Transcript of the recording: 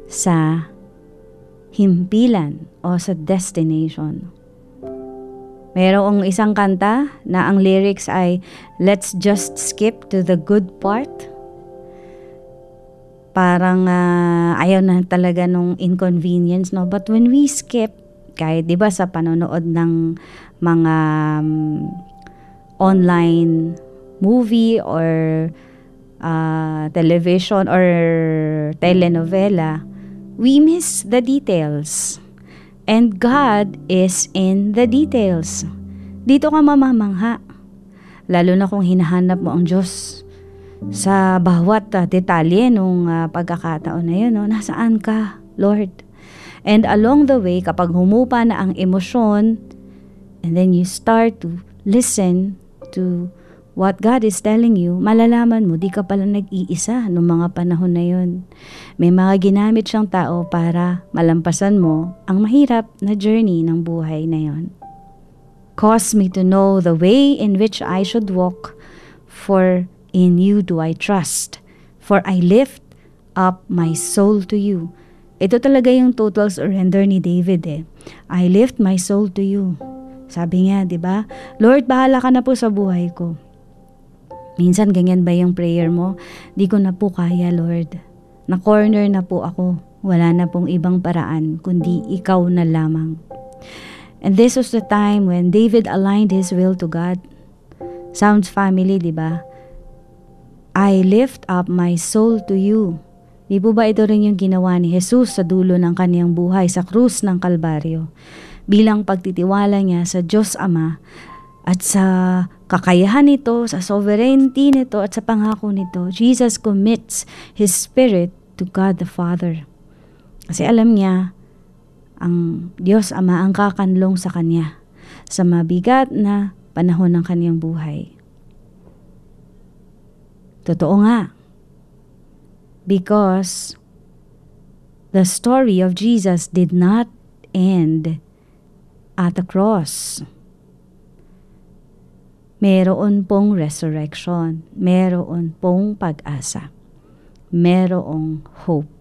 sa himpilan o sa destination. Mayroong isang kanta na ang lyrics ay, let's just skip to the good part. Parang ayaw na talaga nung inconvenience, no? But when we skip, kahit 'di ba sa panonood ng mga online movie or television or telenovela, we miss the details. And God is in the details. Dito ka mamamangha. Lalo na kung hinahanap mo ang Diyos sa bawat detalye nung pagkakataon na yun. No? Nasaan ka, Lord? And along the way, kapag humupa na ang emosyon, and then you start to listen to what God is telling you, malalaman mo, di ka pala nag-iisa noong mga panahon na yun. May mga ginamit siyang tao para malampasan mo ang mahirap na journey ng buhay na yun. Cause me to know the way in which I should walk, for in you do I trust. For I lift up my soul to you. Ito talaga yung total surrender ni David eh. I lift my soul to you. Sabi niya, di ba? Lord, bahala ka na po sa buhay ko. Minsan ganyan ba yung prayer mo? Di ko na po kaya, Lord. Na-corner na po ako. Wala na pong ibang paraan, kundi ikaw na lamang. And this was the time when David aligned his will to God. Sounds family, di ba? I lift up my soul to you. Di po ba ito rin yung ginawa ni Jesus sa dulo ng kaniyang buhay sa krus ng Kalbaryo? Bilang pagtitiwala niya sa Diyos Ama at sa kakayahan nito, sa sovereignty nito at sa pangako nito, Jesus commits His Spirit to God the Father. Kasi alam niya, ang Diyos Ama ang kakanlong sa Kanya sa mabigat na panahon ng Kaniyang buhay. Totoo nga. Because the story of Jesus did not end at the cross. Meron pong resurrection. Meron pong pag-asa. Merong hope.